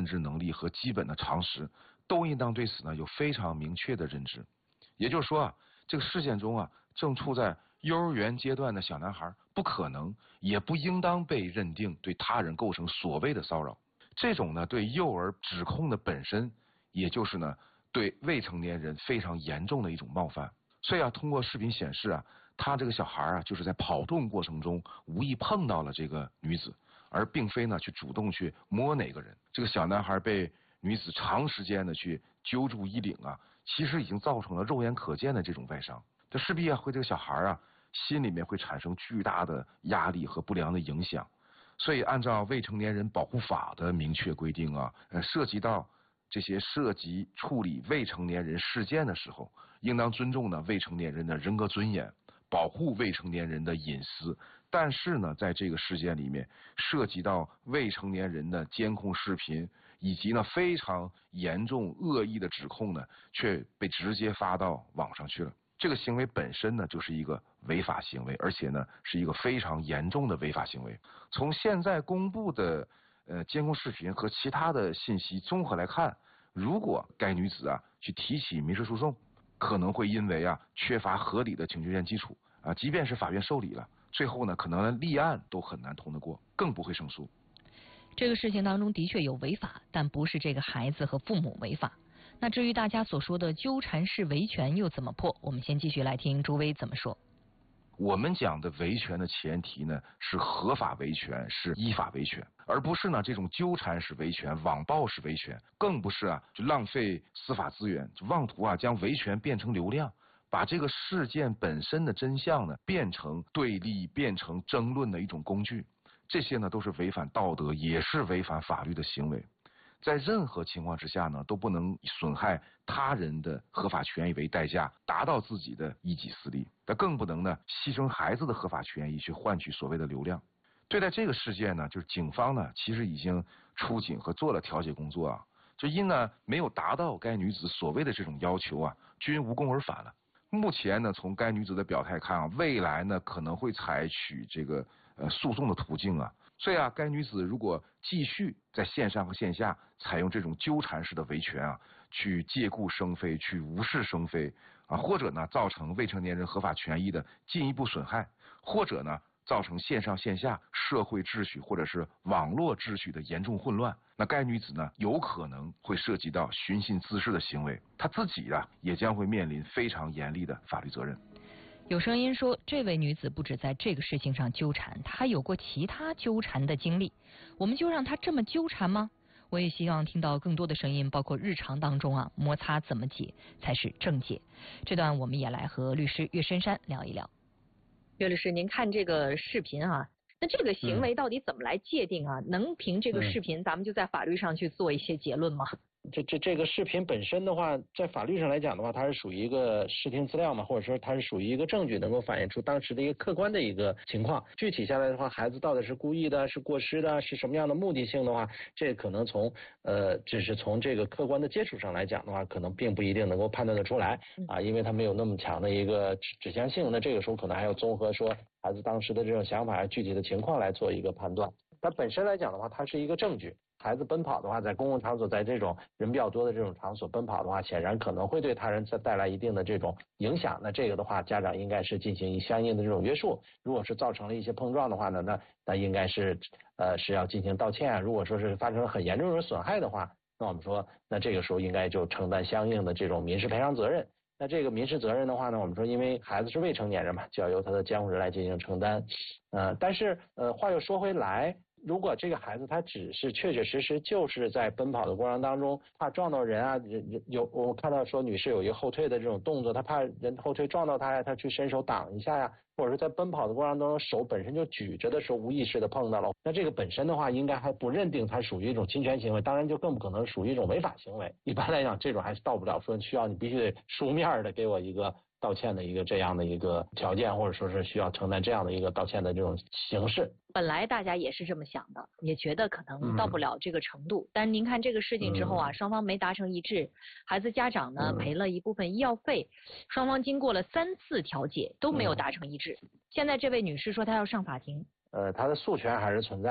知能力和基本的常识，都应当对此呢有非常明确的认知。也就是说啊，这个事件中啊，正处在幼儿园阶段的小男孩不可能也不应当被认定对他人构成所谓的骚扰。这种呢对幼儿指控的本身，也就是呢对未成年人非常严重的一种冒犯。所以啊，通过视频显示啊，他这个小孩啊就是在跑动过程中无意碰到了这个女子，而并非呢去主动去摸哪个人。这个小男孩被女子长时间的去揪住衣领啊，其实已经造成了肉眼可见的这种外伤。这势必啊会这个小孩啊心里面会产生巨大的压力和不良的影响。所以按照未成年人保护法的明确规定啊，涉及到这些涉及处理未成年人事件的时候，应当尊重呢未成年人的人格尊严，保护未成年人的隐私。但是呢，在这个事件里面，涉及到未成年人的监控视频，以及呢非常严重恶意的指控呢，却被直接发到网上去了。这个行为本身呢，就是一个违法行为，而且呢，是一个非常严重的违法行为。从现在公布的监控视频和其他的信息综合来看，如果该女子啊去提起民事诉讼，可能会因为啊缺乏合理的请求权基础啊，即便是法院受理了，最后呢可能立案都很难通得过，更不会胜诉。 这个事情当中的确有违法，但不是这个孩子和父母违法。那至于大家所说的纠缠式维权又怎么破？我们先继续来听朱威怎么说。 我们讲的维权的前提呢，是合法维权，是依法维权，而不是呢这种纠缠式维权、网暴式维权，更不是啊就浪费司法资源，就妄图啊将维权变成流量，把这个事件本身的真相呢变成对立、变成争论的一种工具。这些呢都是违反道德，也是违反法律的行为。在任何情况之下呢，都不能以损害他人的合法权益为代价，达到自己的一己私利。那更不能呢，牺牲孩子的合法权益去换取所谓的流量。对待这个事件呢，就是警方呢，其实已经出警和做了调解工作啊。就因呢没有达到该女子所谓的这种要求啊，均无功而返了。目前呢，从该女子的表态看啊，未来呢可能会采取这个诉讼的途径啊。所以啊，该女子如果继续在线上和线下采用这种纠缠式的维权啊，去借故生非，去无事生非啊，或者呢造成未成年人合法权益的进一步损害，或者呢造成线上线下社会秩序或者是网络秩序的严重混乱，那该女子呢有可能会涉及到寻衅滋事的行为，她自己啊也将会面临非常严厉的法律责任。 有声音说，这位女子不止在这个事情上纠缠，她还有过其他纠缠的经历，我们就让她这么纠缠吗？我也希望听到更多的声音，包括日常当中啊摩擦怎么解才是正解。这段我们也来和律师岳深山聊一聊。岳律师，您看这个视频啊，那这个行为到底怎么来界定啊？能凭这个视频咱们就在法律上去做一些结论吗？ 这个视频本身的话，在法律上来讲的话，它是属于一个视听资料嘛，或者说它是属于一个证据，能够反映出当时的一个客观的一个情况。具体下来的话，孩子到底是故意的，是过失的，是什么样的目的性的话，这可能只是从这个客观的接触上来讲的话，可能并不一定能够判断得出来啊，因为它没有那么强的一个指向性。那这个时候可能还要综合说孩子当时的这种想法、具体的情况来做一个判断。它本身来讲的话，它是一个证据。孩子奔跑的话，在公共场所，在这种人比较多的这种场所奔跑的话，显然可能会对他人带来一定的这种影响。那这个的话，家长应该是进行相应的这种约束。如果是造成了一些碰撞的话呢，那应该是要进行道歉啊。如果说是发生了很严重的损害的话，那我们说，那这个时候应该就承担相应的这种民事赔偿责任。那这个民事责任的话呢，我们说因为孩子是未成年人嘛，就要由他的监护人来进行承担。但是话又说回来。如果这个孩子他只是确确实实就是在奔跑的过程当中怕撞到人啊，我看到说女士有一个后退的这种动作，他怕人后退撞到他呀，他去伸手挡一下呀，或者是在奔跑的过程当中手本身就举着的时候无意识的碰到了，那这个本身的话应该还不认定它属于一种侵权行为，当然就更不可能属于一种违法行为。一般来讲这种还是到不了说需要你必须得书面的给我一个道歉的一个这样的一个条件，或者说是需要承担这样的一个道歉的这种形式。 本来大家也是这么想的，也觉得可能到不了这个程度。但是您看这个事情之后啊，双方没达成一致，孩子家长呢赔了一部分医药费，双方经过了3次调解都没有达成一致。现在这位女士说她要上法庭。 她的诉权还是存在嘛？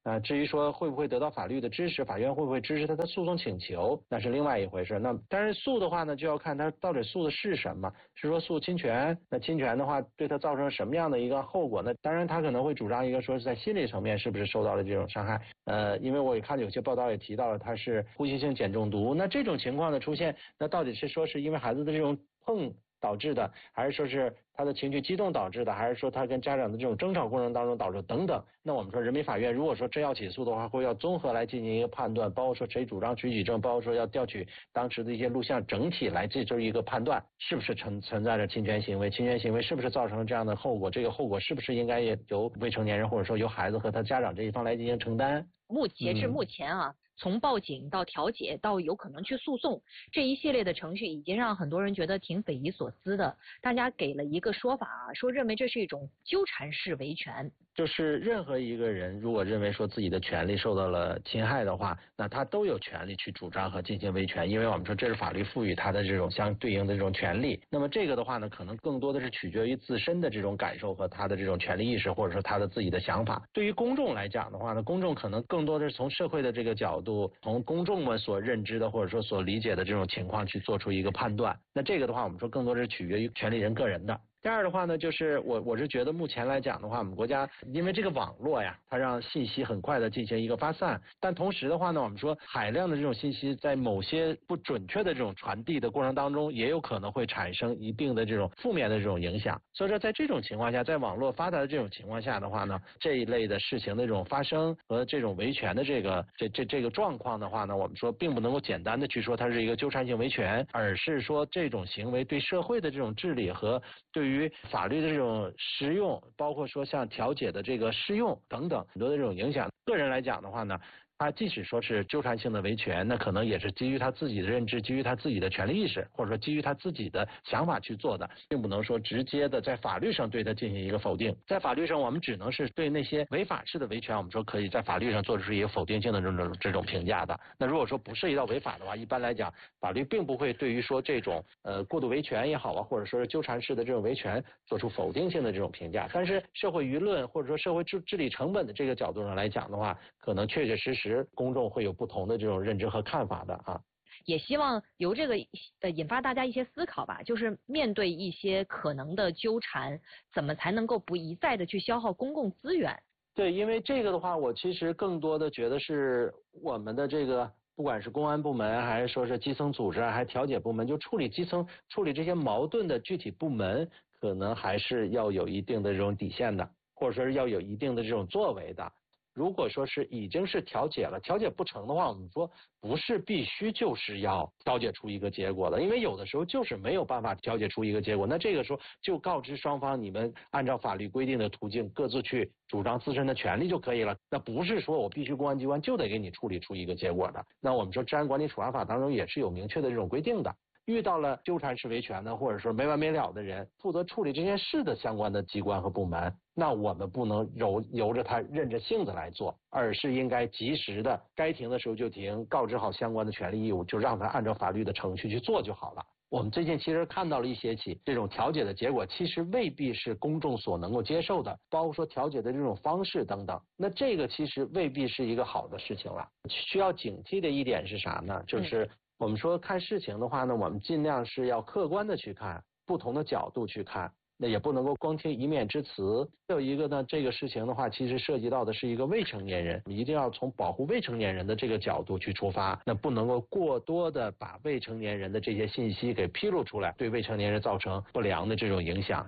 至于说会不会得到法律的支持，法院会不会支持他的诉讼请求，那是另外一回事。那当然诉的话呢，就要看他到底诉的是什么，是说诉侵权，那侵权的话对他造成什么样的一个后果？那当然他可能会主张一个说是在心理层面是不是受到了这种伤害。因为我也看有些报道也提到了他是呼吸性碱中毒，那这种情况的出现，那到底是说是因为孩子的这种碰导致的，还是说是他的情绪激动导致的，还是说他跟家长的这种争吵过程当中导致等等？那我们说人民法院如果说真要起诉的话，会要综合来进行一个判断，包括说谁主张取证，包括说要调取当时的一些录像，整体来这就是一个判断，是不是存在着侵权行为，侵权行为是不是造成了这样的后果，这个后果是不是应该也由未成年人或者说由孩子和他家长这一方来进行承担？ 截至目前啊。从报警到调解到有可能去诉讼，这一系列的程序已经让很多人觉得挺匪夷所思的。大家给了一个说法啊，说认为这是一种纠缠式维权。 就是任何一个人如果认为说自己的权利受到了侵害的话，那他都有权利去主张和进行维权，因为我们说这是法律赋予他的这种相对应的这种权利。那么这个的话呢，可能更多的是取决于自身的这种感受和他的这种权利意识，或者说他的自己的想法。对于公众来讲的话呢，公众可能更多的是从社会的这个角度，从公众们所认知的或者说所理解的这种情况去做出一个判断。那这个的话，我们说更多是取决于权利人个人的。第二的话呢，就是我是觉得目前来讲的话，我们国家因为这个网络呀，它让信息很快的进行一个发散，但同时的话呢，我们说海量的这种信息在某些不准确的这种传递的过程当中，也有可能会产生一定的这种负面的这种影响。所以说在这种情况下，在网络发达的这种情况下的话呢，这一类的事情的这种发生和这种维权的这个状况的话呢，我们说并不能够简单的去说它是一个纠缠性维权，而是说这种行为对社会的这种治理和对于法律的这种适用，包括说像调解的这个适用等等很多的这种影响。个人来讲的话呢，他即使说是纠缠性的维权，那可能也是基于他自己的认知，基于他自己的权利意识，或者说基于他自己的想法去做的，并不能说直接的在法律上对他进行一个否定。在法律上，我们只能是对那些违法式的维权，我们说可以在法律上做出一个否定性的这种评价的。那如果说不涉及到违法的话，一般来讲，法律并不会对于说这种过度维权也好啊，或者说是纠缠式的这种维权做出否定性的这种评价。但是社会舆论或者说社会治理成本的这个角度上来讲的话，可能确确实实公众会有不同的这种认知和看法的啊。 也希望由这个引发大家一些思考吧，就是面对一些可能的纠缠，怎么才能够不一再的去消耗公共资源？ 对，因为这个的话，我其实更多的觉得是我们的这个不管是公安部门还是说是基层组织还是调解部门，就处理这些矛盾的具体部门，可能还是要有一定的这种底线的，或者说是要有一定的这种作为的。如果说是已经是调解了，调解不成的话，我们说不是必须就是要调解出一个结果的，因为有的时候就是没有办法调解出一个结果，那这个时候就告知双方你们按照法律规定的途径各自去主张自身的权利就可以了，那不是说我必须公安机关就得给你处理出一个结果的。那我们说治安管理处罚法当中也是有明确的这种规定的。遇到了纠缠式维权的，或者说没完没了的人，负责处理这件事的相关的机关和部门，那我们不能由着他任着性子来做，而是应该及时的该停的时候就停，告知好相关的权利义务，就让他按照法律的程序去做就好了。我们最近其实看到了一些起这种调解的结果，其实未必是公众所能够接受的，包括说调解的这种方式等等，那这个其实未必是一个好的事情了。需要警惕的一点是啥呢？就是我们说看事情的话呢，我们尽量是要客观的去看，不同的角度去看，那也不能够光听一面之词。还有一个呢，这个事情的话，其实涉及到的是一个未成年人，一定要从保护未成年人的这个角度去出发，那不能够过多的把未成年人的这些信息给披露出来，对未成年人造成不良的这种影响。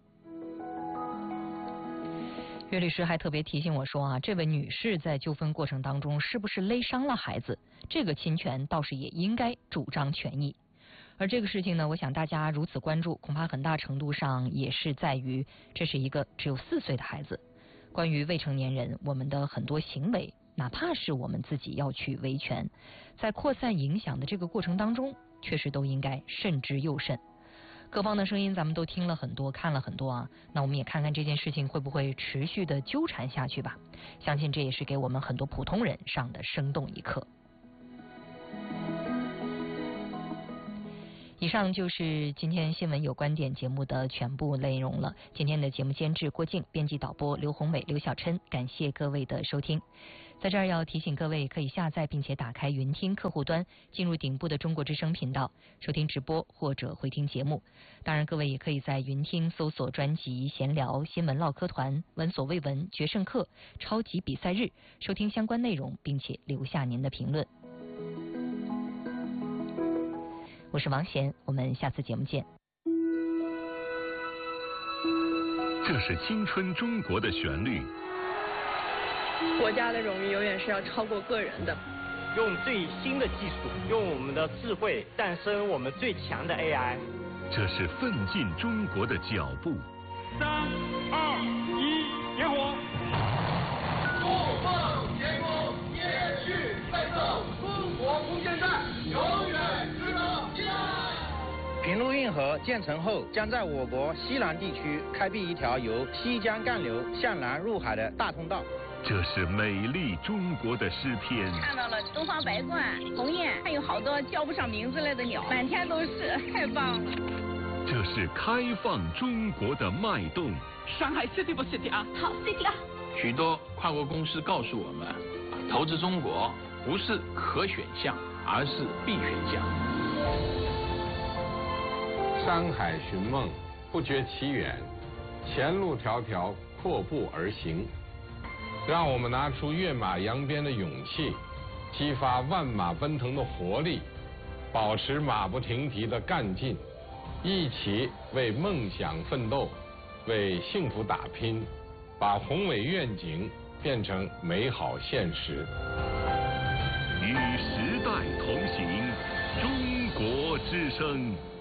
岳律师还特别提醒我说啊，这位女士在纠纷过程当中是不是勒伤了孩子，这个侵权倒是也应该主张权益。而这个事情呢，我想大家如此关注，恐怕很大程度上也是在于这是一个只有4岁的孩子。关于未成年人，我们的很多行为，哪怕是我们自己要去维权，在扩散影响的这个过程当中，确实都应该慎之又慎。各方的声音咱们都听了很多，看了很多啊，那我们也看看这件事情会不会持续的纠缠下去吧。相信这也是给我们很多普通人上的生动一课。 以上就是今天新闻有观点节目的全部内容了。今天的节目监制郭静，编辑导播刘宏伟、刘小琛，感谢各位的收听。在这儿要提醒各位，可以下载并且打开云听客户端，进入顶部的中国之声频道，收听直播或者回听节目。当然，各位也可以在云听搜索专辑闲聊、新闻唠嗑团、闻所未闻、决胜课、超级比赛日，收听相关内容，并且留下您的评论。我是王贤，我们下次节目见。 这是青春中国的旋律。 国家的荣誉永远是要超过个人的。 用最新的技术，用我们的智慧诞生我们最强的 AI。 这是奋进中国的脚步。 3、2、1，点火！怒放天空，延续奋斗，中国空间站永远值得期待。 平陆运河建成后，将在我国西南地区开辟一条由西江干流向南入海的大通道。 这是美丽中国的诗篇。 看到了东方白鹳、鸿雁，还有好多叫不上名字来的鸟，满天都是，太棒了。 这是开放中国的脉动。 上海 City 不 City 啊？ 好 City 啊！ 许多跨国公司告诉我们，投资中国不是可选项，而是必选项。 山海寻梦，不觉其远；前路迢迢，阔步而行。让我们拿出跃马扬鞭的勇气，激发万马奔腾的活力，保持马不停蹄的干劲，一起为梦想奋斗，为幸福打拼，把宏伟愿景变成美好现实。 与时代同行，中国之声。